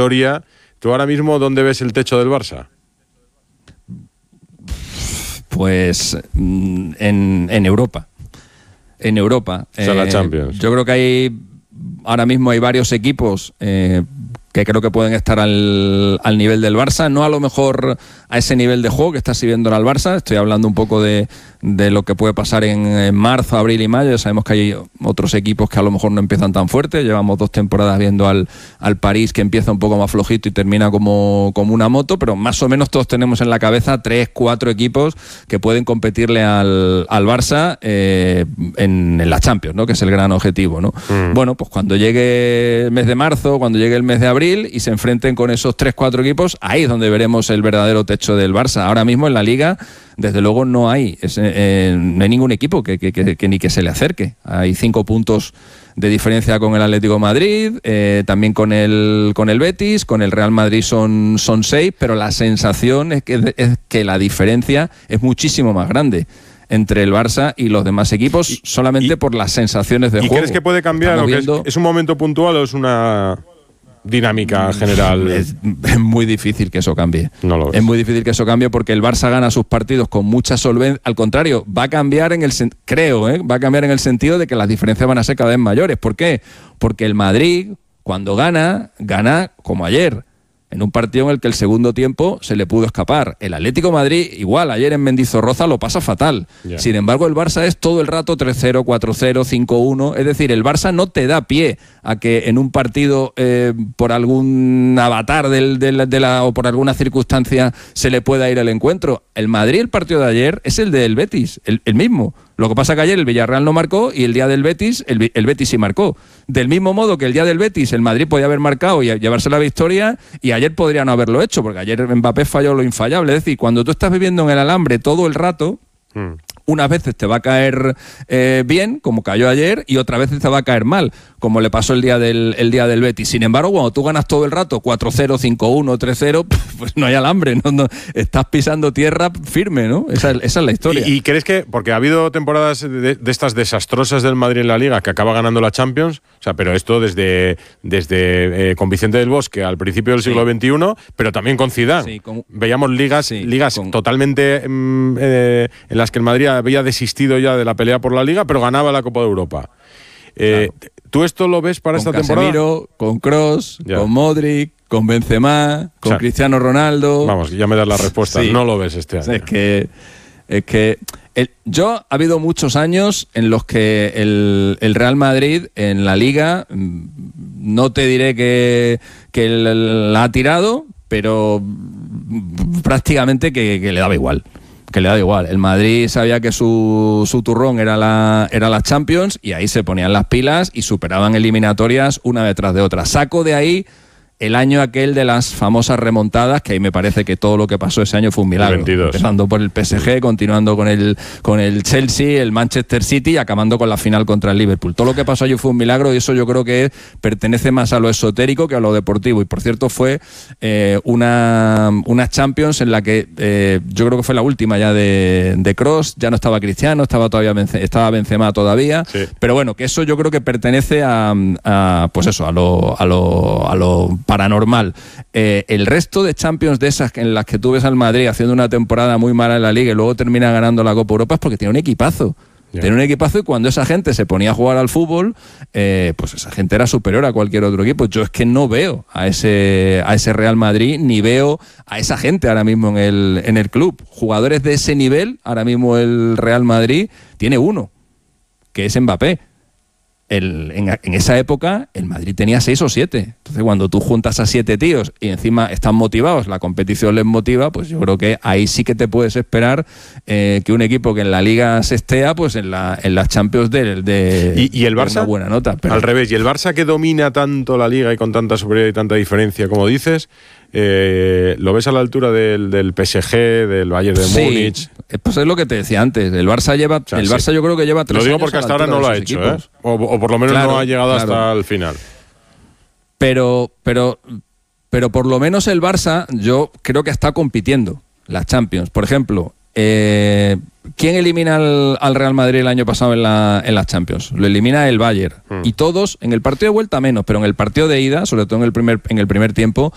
historia. ¿Tú ahora mismo dónde ves el techo del Barça? Pues en Europa. En Europa. O sea, la Champions. Yo creo que ahora mismo hay varios equipos que creo que pueden estar al nivel del Barça, no a lo mejor a ese nivel de juego que está sirviendo al Barça. Estoy hablando un poco de lo que puede pasar en marzo, abril y mayo. Ya sabemos que hay otros equipos que a lo mejor no empiezan tan fuerte. Llevamos 2 temporadas viendo al París, que empieza un poco más flojito y termina como una moto, pero más o menos todos tenemos en la cabeza 3, 4 equipos que pueden competirle al Barça en la Champions, ¿no? Que es el gran objetivo, ¿no? Bueno, pues cuando llegue el mes de marzo, cuando llegue el mes de abril y se enfrenten con esos 3, 4 equipos, ahí es donde veremos el verdadero techo del Barça. Ahora mismo en la Liga, desde luego no hay ningún equipo que ni que se le acerque. Hay 5 puntos de diferencia con el Atlético de Madrid, también con el Betis, con el Real Madrid son 6, pero la sensación es que la diferencia es muchísimo más grande entre el Barça y los demás equipos, solamente por las sensaciones de juego. ¿Y crees que puede cambiar? ¿O que es un momento puntual o es una dinámica general? Es muy difícil que eso cambie. No lo ves. Es muy difícil que eso cambie porque el Barça gana sus partidos con mucha solvencia. Al contrario, va a cambiar va a cambiar en el sentido de que las diferencias van a ser cada vez mayores. ¿Por qué? Porque el Madrid, cuando gana como ayer, en un partido en el que el segundo tiempo se le pudo escapar. El Atlético de Madrid, igual, ayer en Mendizorroza lo pasa fatal. Yeah. Sin embargo, el Barça es todo el rato 3-0, 4-0, 5-1. Es decir, el Barça no te da pie a que en un partido, por algún avatar o por alguna circunstancia, se le pueda ir el encuentro. El Madrid, el partido de ayer, es el del Betis, el mismo. Lo que pasa que ayer el Villarreal no marcó y el día del Betis, el Betis sí marcó. Del mismo modo que el día del Betis el Madrid podía haber marcado y llevarse la victoria, y ayer podría no haberlo hecho, porque ayer Mbappé falló lo infallable. Es decir, cuando tú estás viviendo en el alambre todo el rato, unas veces te va a caer bien, como cayó ayer, y otras veces te va a caer mal, como le pasó el día del Betis. Sin embargo, cuando tú ganas todo el rato 4-0, 5-1, 3-0, pues no hay alambre, no estás pisando tierra firme, ¿no? Esa es la historia. ¿Y crees que, porque ha habido temporadas de estas desastrosas del Madrid en la Liga, que acaba ganando la Champions, o sea, pero esto desde con Vicente del Bosque al principio del siglo XXI, pero también con Zidane. Veíamos ligas totalmente en las que el Madrid había desistido ya de la pelea por la Liga, pero ganaba la Copa de Europa. Claro. ¿Tú esto lo ves para esta temporada? Con Casemiro, con Kroos, con Modric, con Benzema, con Cristiano Ronaldo. Vamos, ya me das la respuesta. Sí. No lo ves este año. Es que ha habido muchos años en los que el Real Madrid en la Liga, no te diré que la ha tirado, pero prácticamente que le daba igual. Que le da igual. El Madrid sabía que su turrón era la Champions, y ahí se ponían las pilas y superaban eliminatorias una detrás de otra. Saco de ahí el año aquel de las famosas remontadas, que ahí me parece que todo lo que pasó ese año fue un milagro. 22. Empezando por el PSG, continuando con el Chelsea, el Manchester City y acabando con la final contra el Liverpool. Todo lo que pasó allí fue un milagro, y eso yo creo que pertenece más a lo esotérico que a lo deportivo. Y por cierto fue una Champions en la que yo creo que fue la última ya de Kroos. Ya no estaba Cristiano, estaba Benzema todavía. Sí. Pero bueno, que eso yo creo que pertenece a lo paranormal. El resto de Champions de esas en las que tú ves al Madrid haciendo una temporada muy mala en la Liga y luego termina ganando la Copa Europa, es porque tiene un equipazo. Tiene un equipazo, y cuando esa gente se ponía a jugar al fútbol, pues esa gente era superior a cualquier otro equipo. Yo es que no veo a ese Real Madrid, ni veo a esa gente ahora mismo en el club. Jugadores de ese nivel, ahora mismo el Real Madrid tiene uno, que es Mbappé. En esa época el Madrid tenía 6 o 7. Entonces, cuando tú juntas a 7 tíos y encima están motivados, la competición les motiva, pues yo creo que ahí sí que te puedes esperar que un equipo que en la Liga se estea, pues en las Champions ¿Y el Barça? Una buena nota. Pero... Al revés, y el Barça, que domina tanto la Liga y con tanta superioridad y tanta diferencia, como dices, ¿lo ves a la altura del PSG, del Bayern de Múnich? Pues es lo que te decía antes. El Barça yo creo que lleva 3 años. Lo digo porque hasta ahora no lo ha hecho, o por lo menos no ha llegado hasta el final. Pero por lo menos el Barça, yo creo que está compitiendo las Champions. Por ejemplo, ¿quién elimina al Real Madrid el año pasado en las Champions? Lo elimina el Bayern. Y todos, en el partido de vuelta menos, pero en el partido de ida, sobre todo en el primer tiempo,